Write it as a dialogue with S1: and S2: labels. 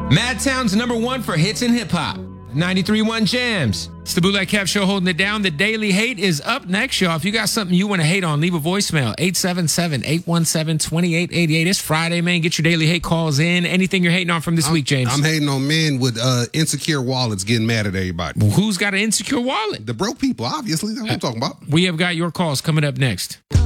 S1: Madtown's #1 for hits and hip hop. 93.1 Jams.
S2: It's the Bootleg Cap Show holding it down. The Daily Hate is up next, y'all. If you got something you want to hate on, leave a voicemail. 877-817-2888. It's Friday, man. Get your Daily Hate calls in. Anything you're hating on from this week, James?
S3: I'm hating on men with insecure wallets getting mad at everybody.
S2: Who's got an insecure wallet?
S3: The broke people, obviously. That's what I'm talking about.
S2: We have got your calls coming up next.